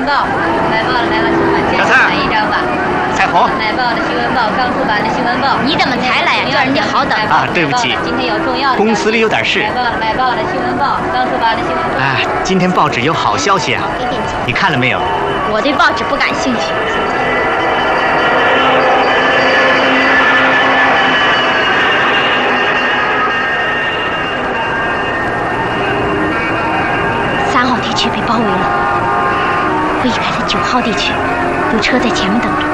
报，买报了，来了，请把这看一张吧。 彩虹， 买报的新闻报，刚出版的新闻报。你怎么才来呀？叫人家好等啊，对不起， 今天有重要的。 公司里有点事。 买报的新闻报，刚出版的新闻报。 哎，今天报纸有好消息啊！你看了没有？ 我对报纸不感兴趣。3号地区被包围了，未来的9号地区有车在前面等着。